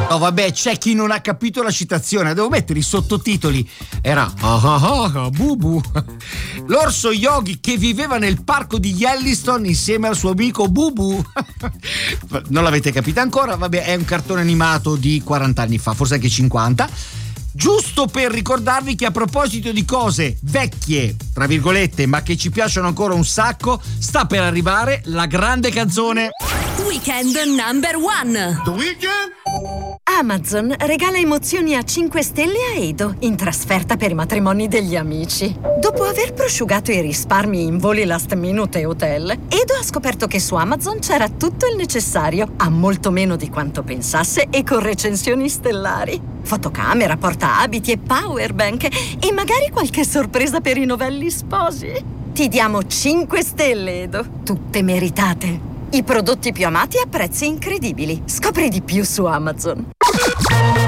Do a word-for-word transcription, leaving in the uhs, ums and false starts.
No, vabbè, c'è chi non ha capito la citazione, devo mettere i sottotitoli. Era ah ah ah bubu. L'orso Yogi che viveva nel parco di Yellowstone insieme al suo amico Bubu. Non l'avete capito ancora? Vabbè, è un cartone animato di quaranta anni fa, forse anche cinquanta. Giusto per ricordarvi che a proposito di cose vecchie, tra virgolette, ma che ci piacciono ancora un sacco, sta per arrivare la grande canzone Weekend number one. The Weekend? Amazon regala emozioni a cinque stelle a Edo in trasferta per i matrimoni degli amici. Dopo aver prosciugato i risparmi in voli last minute e hotel, Edo ha scoperto che su Amazon c'era tutto il necessario, a molto meno di quanto pensasse e con recensioni stellari. Fotocamera, portaabiti e powerbank e magari qualche sorpresa per i novelli sposi. Ti diamo cinque stelle, Edo, tutte meritate. I prodotti più amati a prezzi incredibili. Scopri di più su Amazon.